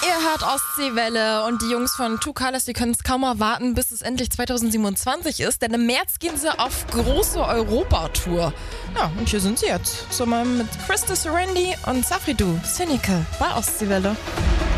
Ihr hört Ostseewelle und die Jungs von Two Colors, die können es kaum erwarten, bis es endlich 2027 ist, denn im März gehen sie auf große Europatour. Ja, und hier sind sie jetzt, zusammen mit Krista Serendi und Safridu Cynical bei Ostseewelle.